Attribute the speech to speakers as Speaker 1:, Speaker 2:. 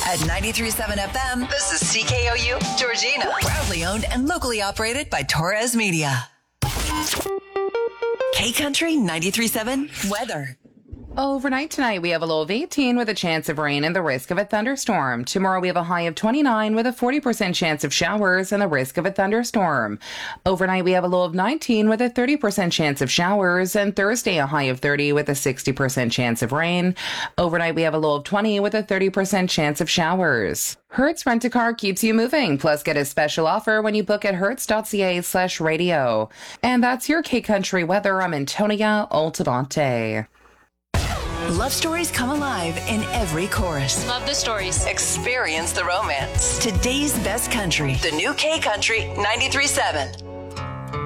Speaker 1: At 93.7 FM, this is CKOU Georgina. Proudly owned and locally operated by Torres Media. K-Country 93.7 weather.
Speaker 2: Overnight tonight, we have a low of 18 with a chance of rain and the risk of a thunderstorm. Tomorrow, we have a high of 29 with a 40% chance of showers and the risk of a thunderstorm. Overnight, we have a low of 19 with a 30% chance of showers, and Thursday, a high of 30 with a 60% chance of rain. Overnight, we have a low of 20 with a 30% chance of showers. Hertz Rent-A-Car keeps you moving. Plus, get a special offer when you book at hertz.ca/radio. And that's your K-Country weather. I'm Antonia Altamonte.
Speaker 1: Love stories come alive in every chorus.
Speaker 3: Love the stories.
Speaker 1: Experience the romance. Today's best country. The new K-Country 93.7.